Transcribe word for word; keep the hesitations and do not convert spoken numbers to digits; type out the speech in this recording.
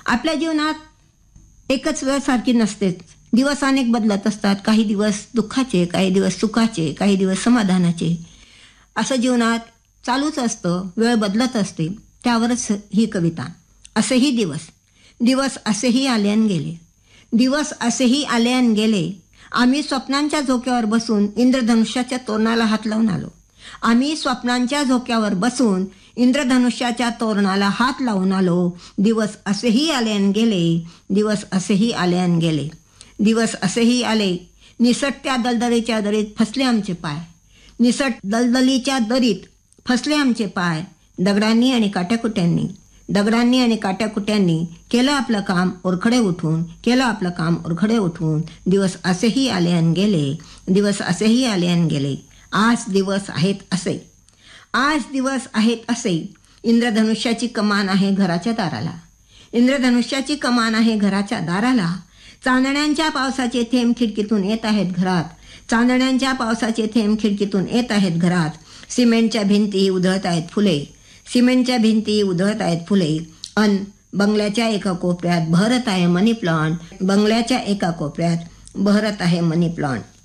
आपल्या जीवनात एकच वेळ सारखी नसतेच. दिवस अनेक बदलत असतात. काही दिवस दुःखाचे, काही दिवस सुखाचे, काही दिवस समाधानाचे. असं जीवनात चालूच असतं. वेळ बदलत असते. त्यावरच ही कविता. असेही दिवस दिवस असेही आले आणि गेले. दिवस असेही आले आणि गेले. आम्ही स्वप्नांच्या झोक्यावर बसून इंद्रधनुष्याच्या तोरणाला हात लावून आलो. आम्ही स्वप्नांच्या झोक्यावर बसून इंद्रधनुष्याच्या तोरणाला हात लावून आलो. दिवस असेही आले आणि गेले. दिवस असेही आले आणि गेले. दिवस असेही आले. निसटत्या दलदलीच्या दरीत फसले आमचे पाय. निसट दलदलीच्या दरीत फसले आमचे पाय. दगडांनी आणि काट्याकुट्यांनी दगडांनी आणि काट्याकुट्यांनी केलं आपलं काम ओरखडे उठून. केलं आपलं काम ओरखडे उठून. दिवस असेही आले आणि गेले. दिवस असेही आले आणि गेले. आज दिवस आहेत असे. आज दिवस आहेत असे. इंद्रधनुष्याची कमान आहे घराच्या दाराला. इंद्रधनुष्याची कमान आहे घराच्या दाराला. चांदण्यांच्या पावसाचे थेंब खिडकीतून येत आहेत घरात. चांदण्यांच्या पावसाचे थेंब खिडकीतून येत आहेत घरात. सिमेंटच्या भिंती उधळत आहेत फुले. सिमेंटच्या भिंती उधळत आहेत फुले. अन बंगल्याच्या एका कोपऱ्यात बहरत आहे मनी प्लांट. बंगल्याच्या एका कोपऱ्यात बहरत आहे मनी प्लांट.